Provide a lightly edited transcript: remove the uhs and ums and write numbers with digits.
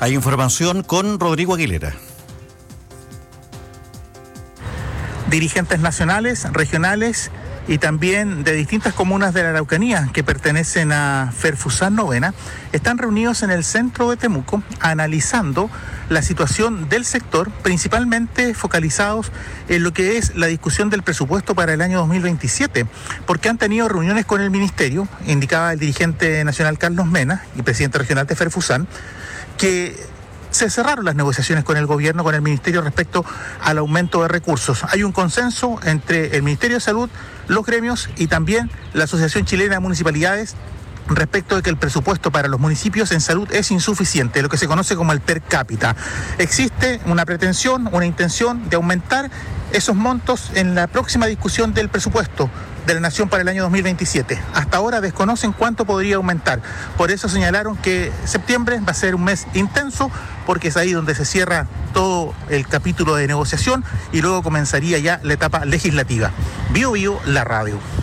Hay información con Rodrigo Aguilera. Dirigentes nacionales, regionales y también de distintas comunas de la Araucanía que pertenecen a Ferfusan Novena están reunidos en el centro de Temuco analizando la situación del sector, principalmente focalizados en lo que es la discusión del presupuesto para el año 2027, porque han tenido reuniones con el ministerio, indicaba el dirigente nacional Carlos Mena y presidente regional de Ferfusan, que se cerraron las negociaciones con el gobierno, con el ministerio respecto al aumento de recursos. Hay un consenso entre el Ministerio de Salud, los gremios y también la Asociación Chilena de Municipalidades respecto de que el presupuesto para los municipios en salud es insuficiente, lo que se conoce como el per cápita. Existe una pretensión, una intención de aumentar esos montos en la próxima discusión del presupuesto de la Nación para el año 2027. Hasta ahora desconocen cuánto podría aumentar. Por eso señalaron que septiembre va a ser un mes intenso, porque es ahí donde se cierra todo el capítulo de negociación y luego comenzaría ya la etapa legislativa. Bio, la radio.